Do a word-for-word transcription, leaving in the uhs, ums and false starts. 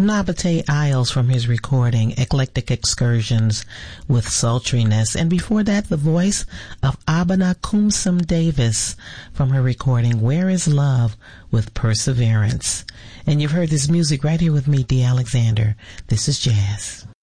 Nabate Isles from his recording Eclectic Excursions with Sultriness. And before that, the voice of Abena Kumsum Davis from her recording Where is Love with Perseverance. And you've heard this music right here with me, Dee Alexander. This is Jazz.